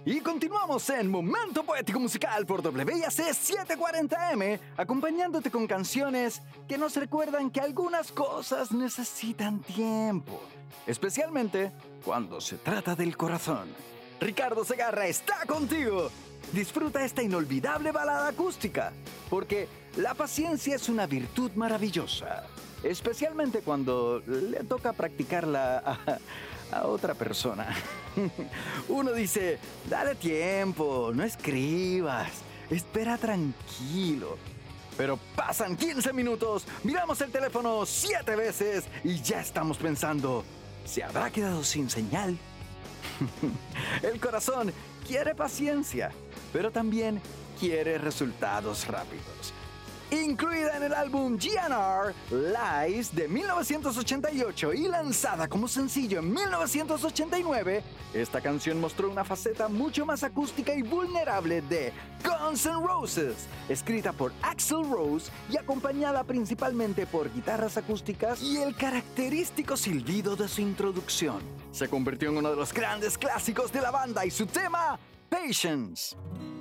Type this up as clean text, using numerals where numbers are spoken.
Y continuamos en Momento Poético Musical por WIAC 740M, acompañándote con canciones que nos recuerdan que algunas cosas necesitan tiempo, especialmente cuando se trata del corazón. Ricardo Segarra está contigo. Disfruta esta inolvidable balada acústica, porque la paciencia es una virtud maravillosa, especialmente cuando le toca practicarla a otra persona. Uno dice, dale tiempo, no escribas, espera tranquilo. Pero pasan 15 minutos, miramos el teléfono 7 veces y ya estamos pensando, ¿se habrá quedado sin señal? El corazón quiere paciencia, pero también quiere resultados rápidos. Incluida en el álbum GNR Lies de 1988 y lanzada como sencillo en 1989, esta canción mostró una faceta mucho más acústica y vulnerable de Guns N' Roses, escrita por Axl Rose y acompañada principalmente por guitarras acústicas y el característico silbido de su introducción. Se convirtió en uno de los grandes clásicos de la banda y su tema, Patience.